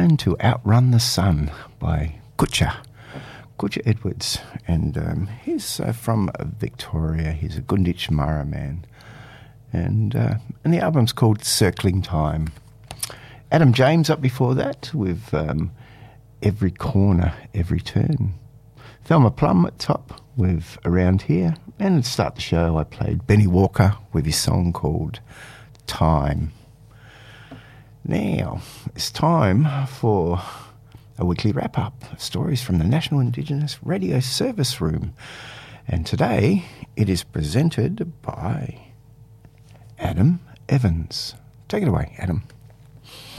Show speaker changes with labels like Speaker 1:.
Speaker 1: Trying to Outrun the Sun by Kutcha Edwards. And he's from Victoria. He's a Gunditj Mara man. And the album's called Circling Time. Adam James up before that with Every Corner, Every Turn. Thelma Plum at top with Around Here. And to start the show, I played Benny Walker with his song called Time. Now, it's time for a weekly wrap-up of stories from the National Indigenous Radio Service Room. And today, it is presented by Adam Evans. Take it away, Adam.